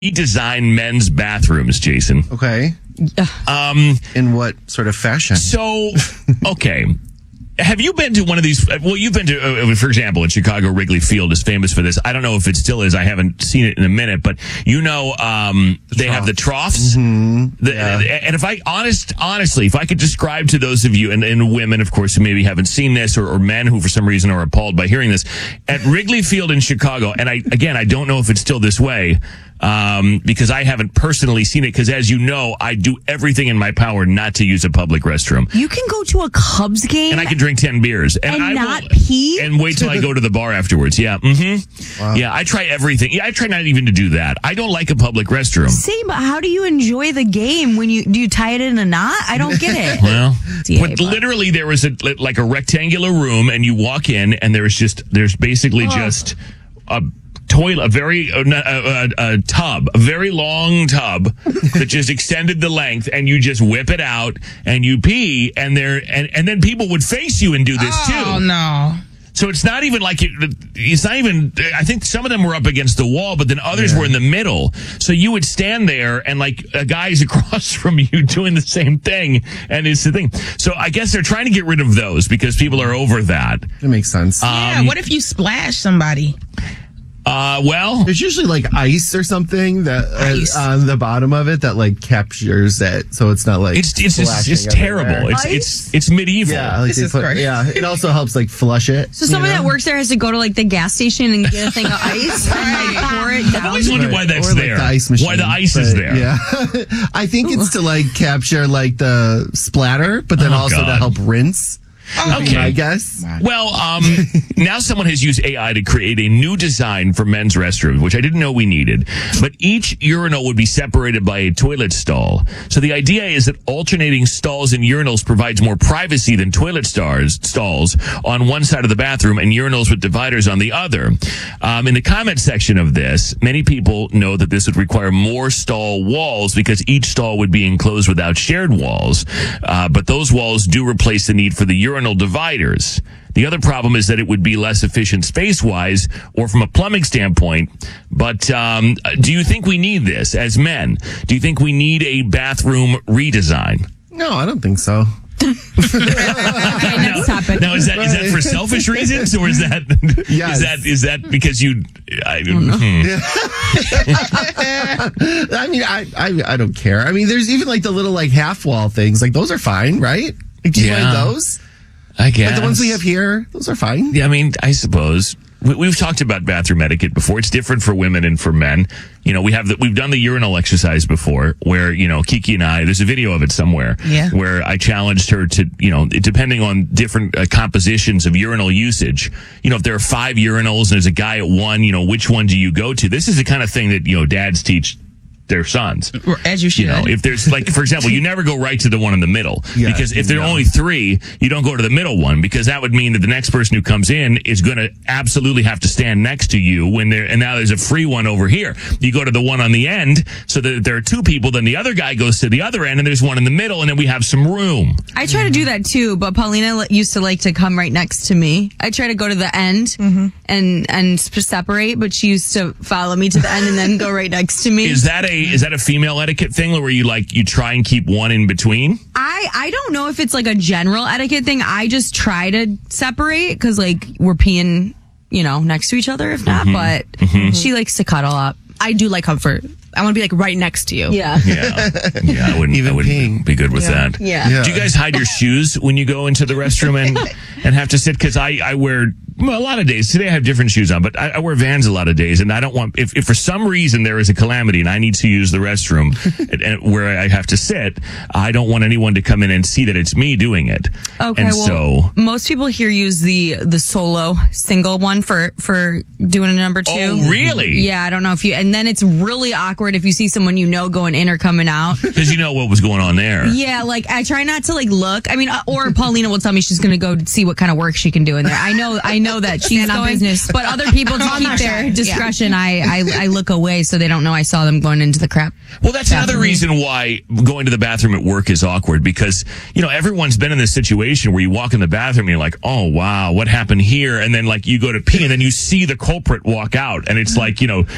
redesign men's bathrooms, Jason. Okay. In what sort of fashion? So, okay. Have you been to one of these? Well, you've been to, for example, at Chicago, Wrigley Field is famous for this. I don't know if it still is. I haven't seen it in a minute, but they have the troughs. Mm-hmm. And if I honestly, if I could describe to those of you and women, of course, who maybe haven't seen this, or men who for some reason are appalled by hearing this, at Wrigley Field in Chicago, and I don't know if it's still this way. Because I haven't personally seen it, because as you know, I do everything in my power not to use a public restroom. You can go to a Cubs game and I can drink 10 beers and I not pee and wait till I go to the bar afterwards. Yeah. Mm-hmm. Wow. Yeah. I try everything. Yeah. I try not even to do that. I don't like a public restroom. Same, but how do you enjoy the game when do you tie it in a knot? I don't get it. Well, but literally there was a rectangular room, and you walk in and there's basically just a toilet, a tub, a very long tub that just extended the length, and you just whip it out and you pee, and then people would face you and do this too. Oh no. So it's not even like it's not even, I think some of them were up against the wall, but then others were in the middle. So you would stand there and like a guy's across from you doing the same thing. And it's the thing. So I guess they're trying to get rid of those because people are over that. That makes sense. Yeah. What if you splash somebody? Well, there's usually like ice or something that on the bottom of it that like captures it, so it's not like it's just terrible. It's medieval. Yeah, like it also helps like flush it. So somebody that works there has to go to like the gas station and get a thing of ice and like pour it down. I've always wondered why that's there. The ice machine, why the ice is there? Yeah, I think it's to like capture like the splatter, but then also to help rinse. Okay. I guess. Well, now someone has used AI to create a new design for men's restrooms, which I didn't know we needed. But each urinal would be separated by a toilet stall. So the idea is that alternating stalls and urinals provides more privacy than toilet stalls on one side of the bathroom and urinals with dividers on the other. In the comment section of this, many people know that this would require more stall walls because each stall would be enclosed without shared walls. But those walls do replace the need for the urinal dividers. The other problem is that it would be less efficient space-wise or from a plumbing standpoint. But do you think we need this as men? Do you think we need a bathroom redesign? No, I don't think so. Okay, next topic. Now, is that for selfish reasons, or is that is that because you? I don't know. I mean, I don't care. I mean, there's even like the little like half wall things. Like those are fine, right? Like, do you like those? I guess. Like the ones we have here, those are fine. Yeah, I mean, I suppose. We've talked about bathroom etiquette before. It's different for women and for men. You know, we've done the urinal exercise before where, you know, Kiki and I, there's a video of it somewhere where I challenged her to, you know, depending on different compositions of urinal usage, you know, if there are 5 urinals and there's a guy at one, you know, which one do you go to? This is the kind of thing that, you know, dads teach their sons. As you should. You know, if there's like, for example, you never go right to the one in the middle because if there are only 3, you don't go to the middle one because that would mean that the next person who comes in is going to absolutely have to stand next to you and now there's a free one over here. You go to the one on the end so that there are 2 people, then the other guy goes to the other end and there's one in the middle and then we have some room. I try to do that too, but Paulina used to like to come right next to me. I try to go to the end and separate, but she used to follow me to the end and then go right next to me. Is that a female etiquette thing where you try and keep one in between? I don't know if it's like a general etiquette thing. I just try to separate because like we're peeing, you know, next to each other if not, but she likes to cuddle up. I do like comfort. I want to be like right next to you. Yeah. I wouldn't be good with that. Yeah. Do you guys hide your shoes when you go into the restroom and have to sit? Because I wear a lot of days. Today I have different shoes on, but I wear Vans a lot of days, and I don't want if for some reason there is a calamity and I need to use the restroom and where I have to sit, I don't want anyone to come in and see that it's me doing it. Okay. And so most people here use the solo single one for doing a number 2. Oh, really? Yeah. I don't know if you. And then it's really awkward if you see someone you know going in or coming out. Because you know what was going on there. Yeah, like I try not to like look. I mean, or Paulina will tell me she's going to go see what kind of work she can do in there. I know that she's going, but other people to keep their discretion. I look away so they don't know I saw them going into the crap. Well, that's another reason why going to the bathroom at work is awkward because, you know, everyone's been in this situation where you walk in the bathroom and you're like, oh, wow, what happened here? And then like you go to pee and then you see the culprit walk out and it's like, you know,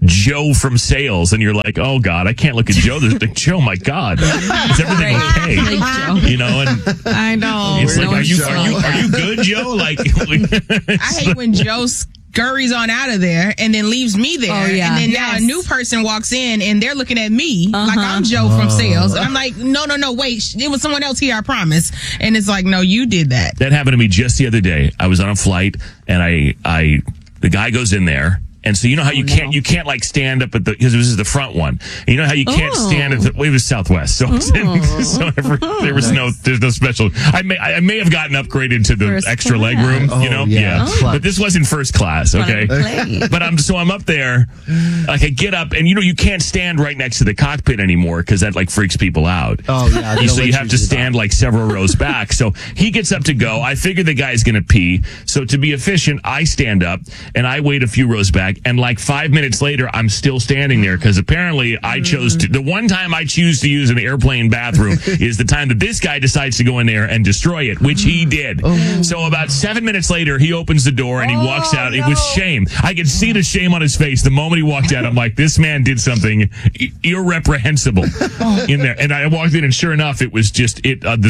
Joe from sales, and you're like, oh God, I can't look at Joe. There's like, Joe, my God, is everything okay? You know, and I know. it's like, are you good, Joe? Like, I hate when Joe scurries on out of there and then leaves me there. Oh, yeah. And then now a new person walks in and they're looking at me like I'm Joe from sales. And I'm like, no, wait, it was someone else here, I promise. And it's like, no, you did that. That happened to me just the other day. I was on a flight, and the guy goes in there. And so you know how you can't like stand up at because this is the front one. And you know how you can't stand at it was Southwest. So, there's no special. I may have gotten upgraded to the First extra class. leg room, you know? yeah. But this wasn't first class, okay? But I'm up there, like I get up, and you can't stand right next to the cockpit anymore because that like freaks people out. Oh, yeah. So you have to stand like several rows back. So he gets up to go. I figure the guy's going to pee. So to be efficient, I stand up and I wait a few rows back. And like 5 minutes later, I'm still standing there because apparently I chose to. The one time I choose to use an airplane bathroom is the time that this guy decides to go in there and destroy it, which he did. So about 7 minutes later, he opens the door and he walks out. It was shame. I could see the shame on his face the moment he walked out. I'm like, this man did something irreprehensible in there. And I walked in, and sure enough, it was just it. No.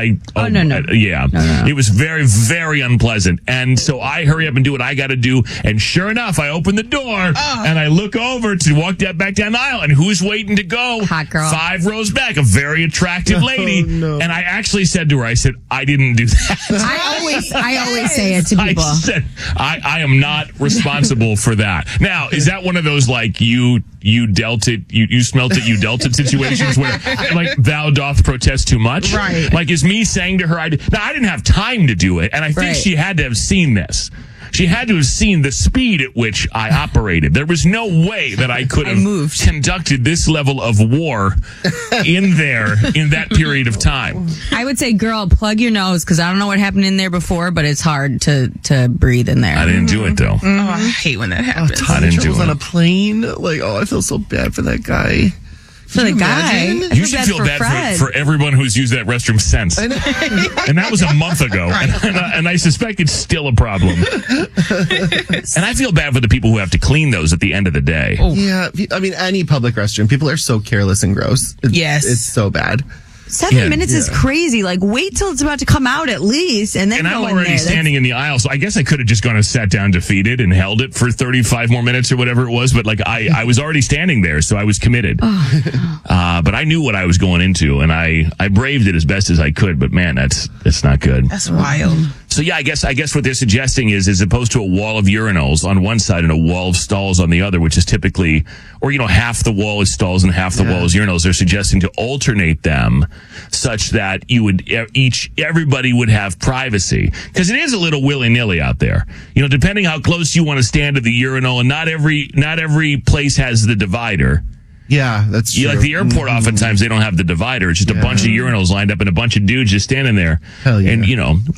It was very, very unpleasant. And so I hurry up and do what I got to do. And sure enough, I open the door and I look over to walk back down the aisle, and who's waiting to go? Hot girl. 5 rows back, a very attractive lady. No. And I actually said to her, I said, I didn't do that. I always say it to people. I said, I am not responsible for that. Now, is that one of those like you dealt it, you smelt it, you dealt it situations where like thou doth protest too much? Right. Like is me saying to her, I didn't have time to do it, and I think she had to have seen this. She had to have seen the speed at which I operated. There was no way that I could have conducted this level of war in that period of time. I would say, girl, plug your nose, because I don't know what happened in there before, but it's hard to breathe in there. I didn't do it, though. Oh, I hate when that happens. I didn't do was it. on a plane. Like, I feel so bad for that guy. For the guy. You should feel bad for everyone who's used that restroom since. And that was a month ago. And I suspect it's still a problem. And I feel bad for the people who have to clean those at the end of the day. Yeah, I mean, any public restroom, people are so careless and gross. It's so bad. 7 minutes is crazy. Like, wait till it's about to come out at least, and then And go I'm in already there. standing in the aisle, so I guess I could have just gone and sat down defeated and held it for 35 more minutes or whatever it was. But like I was already standing there, so I was committed. But I knew what I was going into, and I braved it as best as I could. But man, that's not good. That's wild. So yeah, I guess what they're suggesting is as opposed to a wall of urinals on one side and a wall of stalls on the other, which is typically, or half the wall is stalls and half the wall is urinals. They're suggesting to alternate them such that everybody would have privacy, because it is a little willy-nilly out there. Depending how close you want to stand to the urinal, and not every place has the divider. Yeah, that's true. Like the airport, oftentimes they don't have the divider. It's just a bunch of urinals lined up and a bunch of dudes just standing there. Hell yeah. And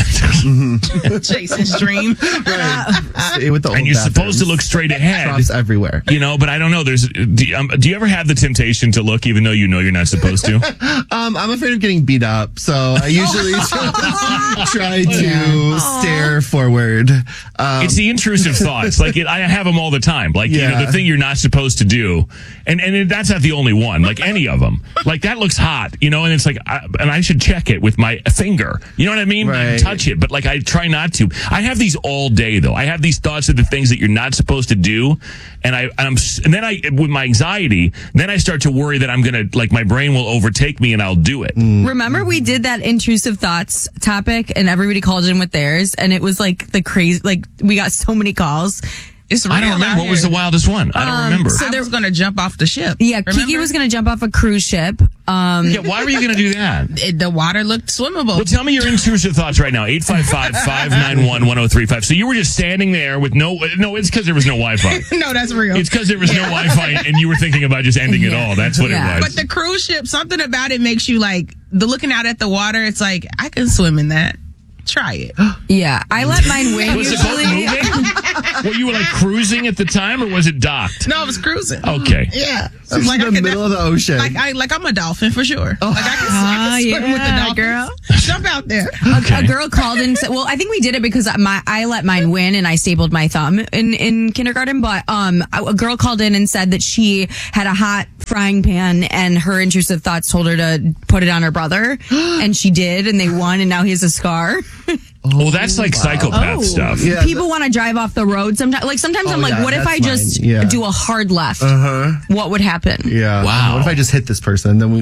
Jason's dream. Stay with the old and you're supposed to bathrooms. look straight ahead. Props everywhere. But I don't know. Do you ever have the temptation to look even though you're not supposed to? I'm afraid of getting beat up, so I usually try to stare forward. It's the intrusive thoughts. Like I have them all the time. Like the thing you're not supposed to do, and that's not the only one. Like any of them. Like that looks hot, and it's like, and I should check it with my finger. You know what I mean? Right. Touch it, but like I try not to. I have these all day though. I have these thoughts of the things that you're not supposed to do, and then with my anxiety, then I start to worry that I'm gonna my brain will overtake me and I'll do it. Remember we did that intrusive thoughts topic, and everybody called in with theirs, and it was like the crazy. Like we got so many calls. It's real. I don't remember what was the wildest one. I don't remember. So they were going to jump off the ship. Yeah, remember? Kiki was going to jump off a cruise ship. Yeah, why were you going to do that? The water looked swimmable. Well, tell me your intrusive thoughts right now. 855-591-1035. So you were just standing there with no, it's because there was no Wi-Fi. No, that's real. It's because there was no Wi-Fi and you were thinking about just ending it all. That's what it was. But the cruise ship, something about it makes you looking out at the water. It's like, I can swim in that. Try it. Yeah, I let mine wing. Was the boat moving? Were you like cruising at the time, or was it docked? No, I was cruising. Okay. Yeah. So like in the middle of the ocean. Like I'm a dolphin for sure. Like I can swim with the dolphins. Girl. Jump out there. Okay. A girl called and said, well, I think we did it because I let mine win and I stapled my thumb in kindergarten. But a girl called in and said that she had a hot frying pan and her intrusive thoughts told her to put it on her brother, and she did, and they won, and now he has a scar. Oh, that's like psychopath stuff. Yeah. People want to drive off the road sometimes. Like sometimes I'm like, yeah, what if I that's just mine. Yeah. do a hard left? What would happen? Yeah. Wow. What if I just hit this person? Then we.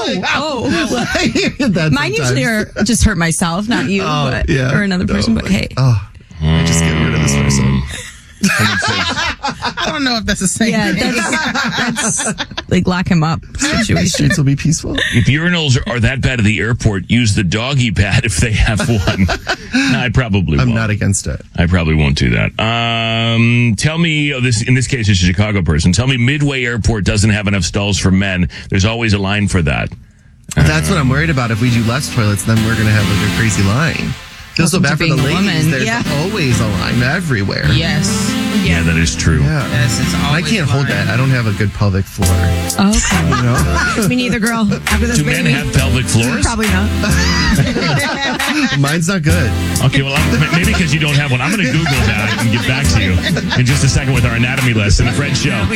Oh. That Mine usually are just hurt myself, not you, but, or another person. But hey, I just get rid of this person. I don't know if that's the same. yeah, that's like lock him up The situation. streets will be peaceful. If urinals are that bad at the airport, use the doggy pad if they have one. No, I probably won't. I'm not against it. I probably won't do that. Tell me, in this case, it's a Chicago person. Tell me Midway Airport doesn't have enough stalls for men. There's always a line for that. That's what I'm worried about. If we do less toilets, then we're going to have like a crazy line. Feels so bad for the being a ladies. woman. There's Yeah. always a line everywhere. Yes. Yeah, that is true. Yeah. Yes, it's I always can't hold lying. that. I don't have a good pelvic floor. Okay. You know? Me neither, girl. After this Do men baby, have pelvic floors? probably not. Mine's not good. Okay, well, maybe because you don't have one. I'm going to Google that and get back to you in just a second with our anatomy lesson. The Fred Show.